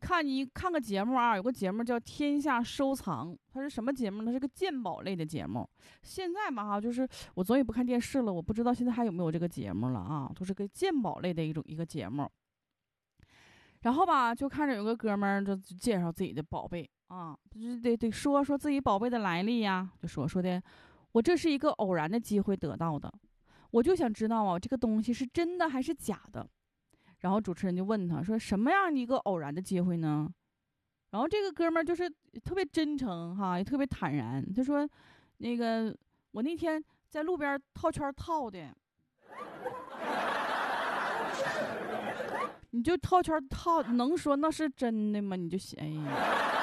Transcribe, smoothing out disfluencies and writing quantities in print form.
看个节目啊，有个节目叫《天下收藏》，它是什么节目？它是个鉴宝类的节目。现在嘛哈，就是我总也不看电视了，我不知道现在还有没有这个节目了啊，都是个鉴宝类的一个节目。然后吧，就看着有个哥们儿就介绍自己的宝贝啊，就得说自己宝贝的来历呀，就说的，我这是一个偶然的机会得到的，我就想知道啊，这个东西是真的还是假的。然后主持人就问他说：“什么样的一个偶然的机会呢？”然后这个哥们儿就是特别真诚哈，也特别坦然。他说：“那个我那天在路边套圈套的。”你就套圈套，能说那是真的吗？你就哎呀。